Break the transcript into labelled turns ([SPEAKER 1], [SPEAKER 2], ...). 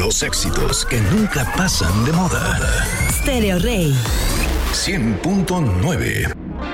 [SPEAKER 1] Los éxitos que nunca pasan de moda.
[SPEAKER 2] Stereo Rey
[SPEAKER 1] 100.9.